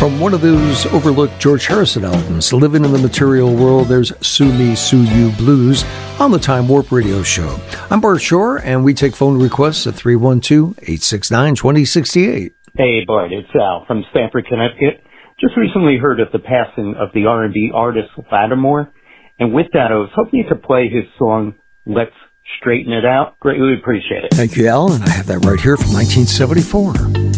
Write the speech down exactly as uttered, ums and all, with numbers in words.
From one of those overlooked George Harrison albums, Living in the Material World, there's Sue Me, Sue You Blues on the Time Warp Radio Show. I'm Bart Shore, and we take phone requests at three one two, eight six nine, two zero six eight. Hey, Bart, it's Al from Stamford, Connecticut. Just recently heard of the passing of the R and B artist Lattimore, and with that, I was hoping you could play his song, Let's Straighten It Out. Greatly appreciate it. Thank you, Al, and I have that right here from nineteen seventy-four.